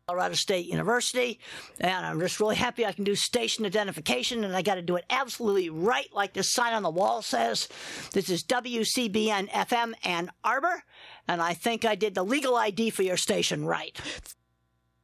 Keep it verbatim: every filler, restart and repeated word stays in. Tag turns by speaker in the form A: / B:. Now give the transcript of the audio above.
A: Colorado State University, and I'm just really happy I can do station identification, and I got to do it absolutely right like this sign on the wall says. This is W C B N F M Ann Arbor, and I think I did the legal I D for your station right.